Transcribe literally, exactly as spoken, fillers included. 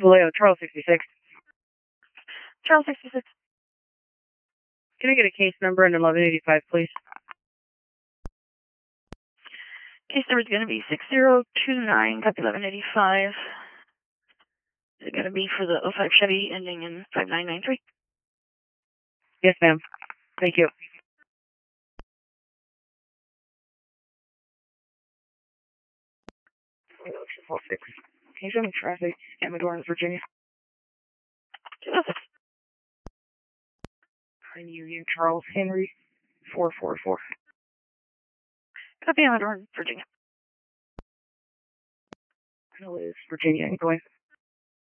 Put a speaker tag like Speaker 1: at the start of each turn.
Speaker 1: Vallejo, Charles sixty-six.
Speaker 2: Charles sixty-six.
Speaker 1: Can I get a case number and eleven eighty-five, please?
Speaker 2: Case number is going to be six zero two nine, copy eleven eighty-five. Is it going to be for the oh five Chevy ending in five nine nine three?
Speaker 1: Yes, ma'am. Thank you. four six. Can you show me traffic at Medora, Virginia? Pine Union, Charles Henry, four four four.
Speaker 2: Copy, Medora, Virginia.
Speaker 1: No, it is Virginia. I'm going.